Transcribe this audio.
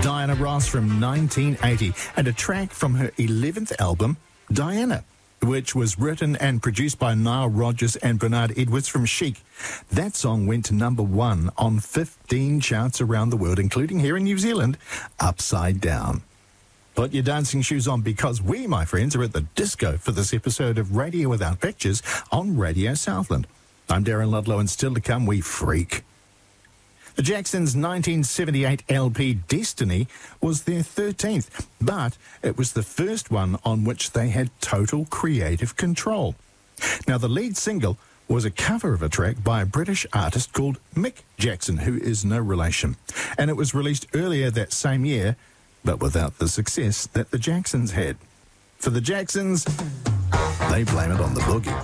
Diana Ross from 1980, and a track from her 11th album, Diana, which was written and produced by Nile Rodgers and Bernard Edwards from Chic. That song went to number 1 on 15 charts around the world, including here in New Zealand, Upside Down. Put your dancing shoes on because we, my friends, are at the disco for this episode of Radio Without Pictures on Radio Southland. I'm Darren Ludlow, and still to come, we freak. The Jacksons' 1978 LP Destiny was their 13th, but it was the first one on which they had total creative control. Now, the lead single was a cover of a track by a British artist called Mick Jackson, who is no relation, and it was released earlier that same year, but without the success that the Jacksons had. For the Jacksons, they blame it on the boogie.